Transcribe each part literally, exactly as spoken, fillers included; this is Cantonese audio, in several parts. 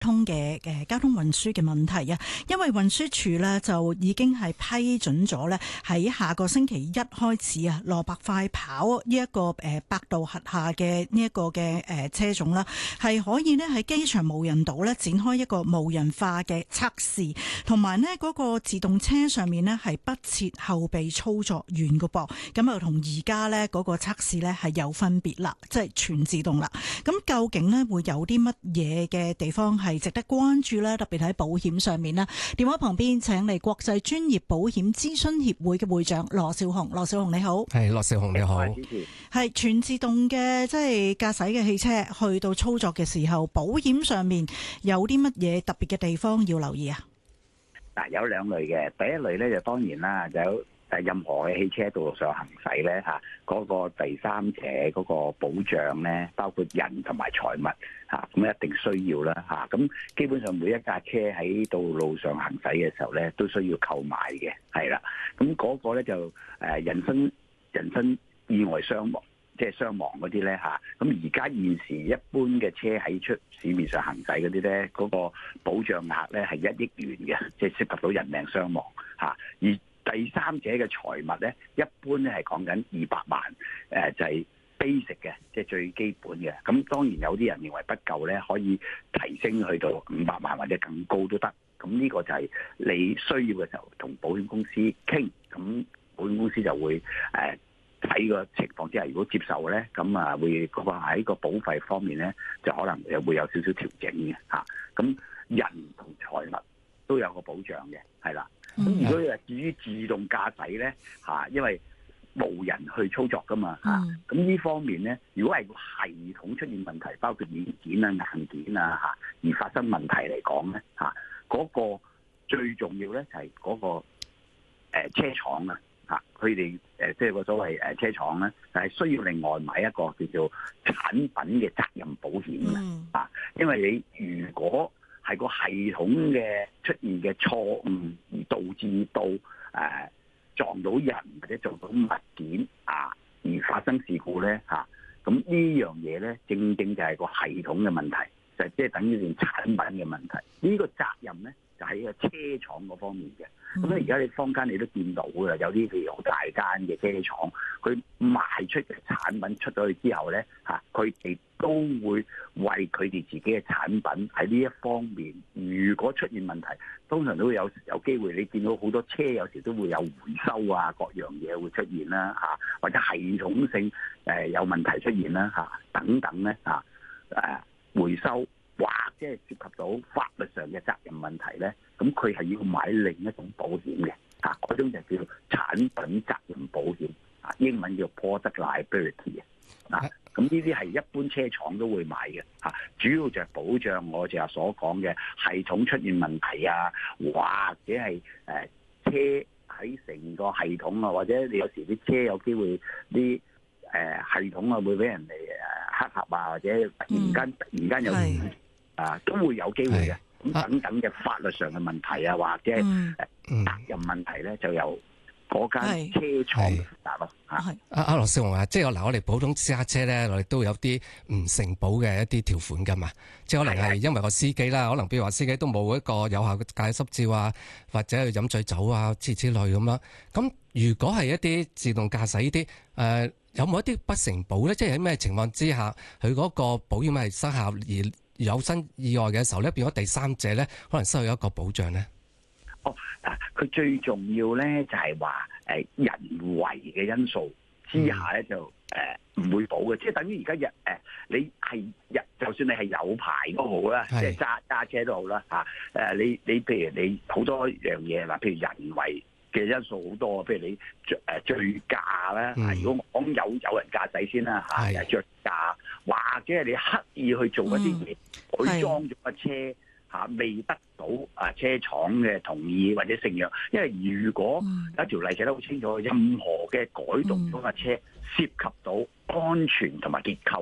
通嘅誒交通運輸嘅問題啊，因為運輸署咧就已經係批准咗咧喺下個星期一開始啊，蘿蔔快跑呢一個誒百度轄下嘅呢一個嘅誒車種啦，係可以咧喺機場無人島咧展開一個無人化嘅測試，同埋咧嗰個自動車上面咧係不設後備操作員嘅噃，咁啊同而家咧嗰個測試咧係有分別啦，即係全自動啦。咁究竟咧會有啲乜嘢嘅地方係值得關注咧？特別喺保險上面咧，電話旁邊請嚟國際專業保險諮詢協會嘅會長羅少雄。羅少雄你好。 係，羅少雄你好。 係全自動嘅即係駕駛嘅汽車去到操作嘅時候，保險上面有啲乜嘢特別嘅地方要留意啊？ 嗱，有兩類嘅，第一類咧就當然啦，就有誒任何嘅汽車道路上行駛咧嚇，嗰個第三者嗰個保障咧，包括人同埋財物嚇，咁一定需要啦嚇。咁基本上每一架車喺道路上行駛嘅時候咧，都需要購買嘅，係啦。咁嗰個咧就誒人身人身意外傷亡，即係傷亡嗰啲咧嚇。咁而家現時一般嘅車喺出市面上行駛嗰啲咧，嗰個保障額咧係一億元嘅，即係涉及到人命傷亡嚇。而第三者嘅財物咧，一般咧係講緊二百萬，誒就係 basic 嘅，即係最基本嘅。咁當然有啲人認為不夠咧，可以提升去到五百萬或者更高都得。咁呢個就係你需要嘅時候同保險公司傾，咁保險公司就會誒睇個情況之下，如果接受咧，咁啊會嗰個喺個保費方面咧，就可能又會有少少調整嘅嚇。咁人同財物都有個保障嘅，係啦。咁如果誒至於自動駕駛咧嚇，因為無人去操作噶嘛嚇，咁呢、嗯、方面咧，如果係個系統出現問題，包括軟件啊、硬件啊嚇，而發生問題嚟講咧嚇，嗰、嗰個最重要咧就係嗰個誒車廠啊嚇，佢哋誒即係個所謂誒車廠咧，就係需要另外買一個叫做產品嘅責任保險嘅啊，因為你如果係個系統嘅出現嘅錯誤而導致到誒、呃、撞到人或者撞到物件啊而發生事故咧嚇，咁、啊、呢樣嘢咧正正就係個系統嘅問題，就即、是、係等於件產品嘅問題。呢、這個責任咧就喺、是、個車廠嗰方面嘅。咁咧而家你坊間你都見到㗎，有啲譬如好大間嘅車廠，佢賣出嘅產品出咗去之後咧嚇，佢、啊、哋都會為佢哋自己嘅產品喺呢一方面，如果出現問題，通常都會有有機會。你見到好多車有時都會有回收啊，各樣嘢會出現啦嚇，或者系統性誒有問題出現啦嚇，等等咧嚇誒回收或者係涉及到法律上嘅責任問題咧，咁佢係要買另一種保險嘅嚇，嗰種就叫做產品責任保險啊，英文叫 product liability 啊。咁呢啲係一般車廠都會買嘅嚇，主要就係保障我哋所講嘅系統出現問題啊，或者係誒車喺成個系統啊，或者你有時啲車有機會啲誒系統啊會俾人哋誒黑客啊，或者突然間、嗯、突然間有啊都會有機會嘅。咁等等嘅法律上嘅問題啊，或者係誒責任問題咧，就由嗰間車廠負責咯嚇。 阿阿羅少雄啊，即係我嗱，我哋普通私家車咧，我哋都有啲唔承保嘅一啲條款噶嘛。即係可能係因為個司機啦，可能譬如話司機都冇一個有效嘅駕駛執照啊，或者去飲醉酒啊之之類咁啦。咁如果係一啲自動駕駛呢啲誒，有冇一啲不承保咧？即係喺咩情況之下，佢嗰個保險係失效而有新意外嘅時候咧，變咗第三者咧，可能失去一個保障咧。 哦，嗱，佢最重要咧就係話誒人為嘅因素之下咧就誒唔、呃、會保嘅，即係等於而家日誒你係日就算你係有牌都好啦，即係揸揸車都好啦嚇誒你你譬如你好多樣嘢嗱，譬如人為嘅因素好多，譬如你誒醉駕啦，嗯、如果講有有人駕駛先啦嚇，又醉駕，或者係你刻意去做一啲嘢，佢裝咗個車。嚇未得到啊車廠嘅同意或者承認，因為如果有一條例寫得好清楚，任何嘅改動嗰架車涉及到安全同埋結構咧，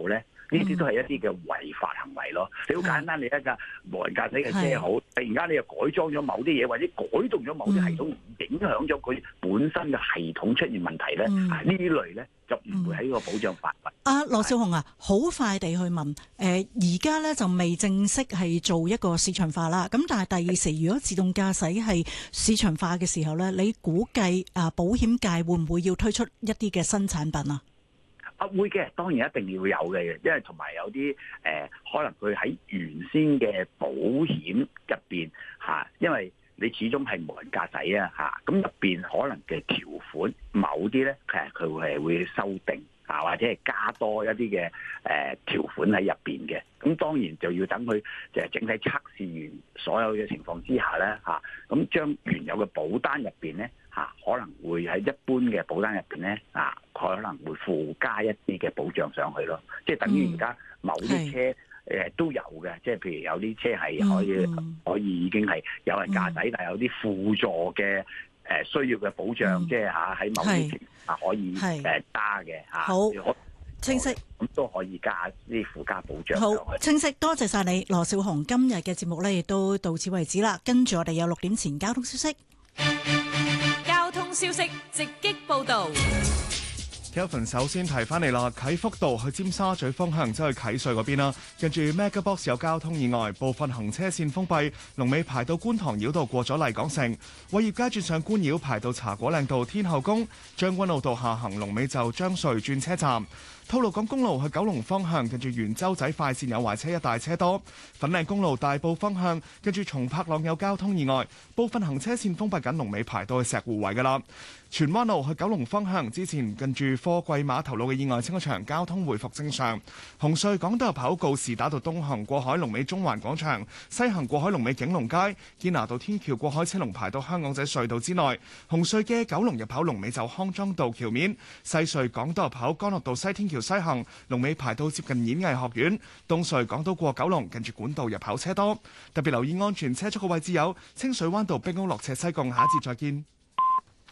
呢啲都係一啲嘅違法行為咯。你好簡單，你一架無人駕駛嘅車好，突然間你又改裝咗某啲嘢，或者改動咗某啲系統，影響咗佢本身嘅系統出現問題咧，呢、嗯、類咧就唔會喺呢個保障範圍。阿羅少雄啊，好快地去問，誒而家咧就未正式係做一個市場化啦。咁但係第二時，如果自動駕駛係市場化嘅時候咧，你估計啊保險界會唔會要推出一啲嘅新產品啊？ 啊會嘅，當然一定要有嘅，因為同埋有啲誒、呃，可能佢喺原先嘅保險入邊嚇，因為你始終係無人駕駛啊嚇，咁入邊可能嘅條款某啲咧，其實佢會係會修訂啊，或者係加多一啲嘅誒條款喺入邊嘅，咁當然就要等佢就係整體測試完所有嘅情況之下咧嚇，咁將原有嘅保單入邊咧。啊，可能會喺一般嘅保單入邊咧，啊，佢可能會附加一啲嘅保障上去咯。即係等於而家某啲車誒、嗯呃、都有嘅，即係譬如有啲車係可以、嗯、可以已經係有人駕駛，嗯、但係有啲輔助嘅誒、呃、需要嘅保障，嗯、即係嚇喺某啲情況下可以誒加嘅嚇。好清晰， 咁都可以加啲附加保障。 好清晰，多謝晒你，羅少雄。今日嘅節目咧亦都到此為止啦。跟住我哋有六點前交通消息。 交通消息直擊報道。 Kelvin 首先提翻嚟啦，啟福道去尖沙咀方向，即係啟隧嗰邊啦。跟住 Mega Box 有交通意外，部分行車線封閉，龍尾排到觀塘繞道過咗麗港城，偉業街轉上官繞排到茶果嶺道天后宮，將軍澳道下行龍尾就將隧轉車站。吐露港公路去九龍方向，近住元洲仔快線有壞車，一大車多。粉嶺公路大埔方向，近住松柏塱有交通意外，部分行車線封閉緊，龍尾排到去石湖圍噶啦。荃灣路去九龍方向，之前近住貨櫃碼頭路嘅意外清咗場，交通回復正常。紅隧港島入口告士打道東行過海龍尾中環廣場，西行過海龍尾景隆街，堅拿道天橋過海車龍排到香港仔隧道之內。紅隧嘅九龍入口龍尾就康莊道橋面，西隧港島入口干諾道西天橋西行龍尾排到接近演藝學院，東隧港島過九龍近住管道入口車多，特別留意安全車速嘅位置有清水灣道、冰屋落斜西貢。下一節再見。